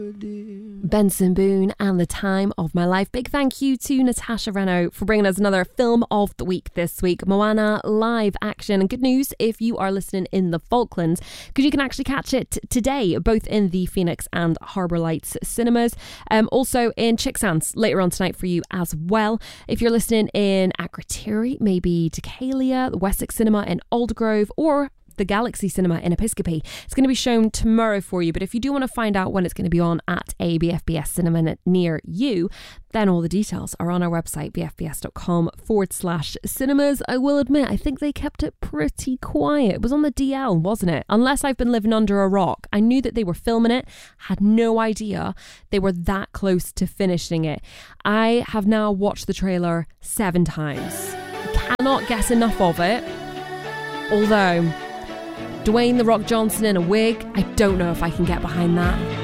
Benson Boone and The Time of My Life. Big thank you to Natasha Renault for bringing us another film of the week this week. Moana live action. And good news if you are listening in the Falklands, because you can actually catch it today, both in the Phoenix and Harbour Lights cinemas. Also in Chicksands later on tonight for you as well. If you're listening in Akrotiri, maybe Decalia, the Wessex Cinema in Aldergrove, or the Galaxy Cinema in Episcopi. It's going to be shown tomorrow for you, but if you do want to find out when it's going to be on at a BFBS cinema near you, then all the details are on our website, bfbs.com/cinemas. I will admit, I think they kept it pretty quiet. It was on the DL, wasn't it? Unless I've been living under a rock. I knew that they were filming it, had no idea they were that close to finishing it. I have now watched the trailer 7 times. I cannot get enough of it. Although Dwayne "The Rock" Johnson in a wig, I don't know if I can get behind that.